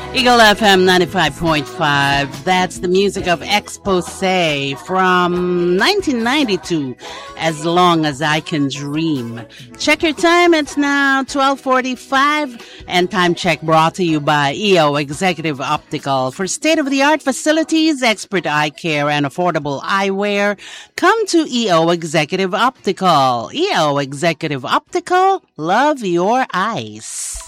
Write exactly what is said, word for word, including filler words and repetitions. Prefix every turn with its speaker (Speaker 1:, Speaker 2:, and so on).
Speaker 1: Eagle F M ninety-five point five. That's the music of Expose from nineteen ninety-two, As Long As I Can Dream. Check your time. It's now twelve forty-five, and time check brought to you by E O Executive Optical. For state-of-the-art facilities, expert eye care, and affordable eyewear, come to E O Executive Optical. E O Executive Optical, love your eyes.